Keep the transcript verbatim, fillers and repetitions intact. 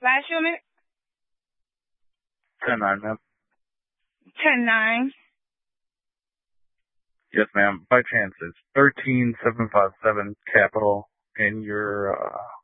Last unit? ten nine, ma'am. ten nine. Yes, ma'am. By chance, it's thirteen seven five seven Capital in your uh,